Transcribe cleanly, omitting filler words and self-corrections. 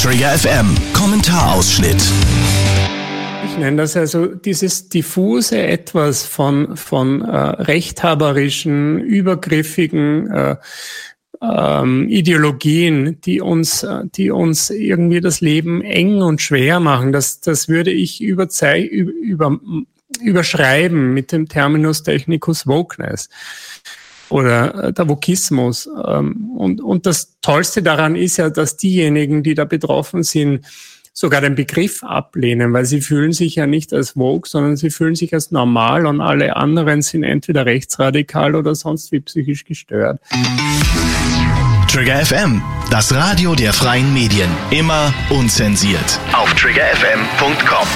Trigger FM Kommentarausschnitt. Ich nenne das also dieses diffuse Etwas von rechthaberischen, übergriffigen Ideologien, die uns irgendwie das Leben eng und schwer machen. Das würde ich überschreiben mit dem Terminus technicus Wokeness oder der Wokismus. Und das Tollste daran ist ja, dass diejenigen, die da betroffen sind, sogar den Begriff ablehnen, weil sie fühlen sich ja nicht als woke, sondern sie fühlen sich als normal und alle anderen sind entweder rechtsradikal oder sonst wie psychisch gestört. Trigger FM, das Radio der freien Medien. Immer unzensiert. Auf triggerfm.com.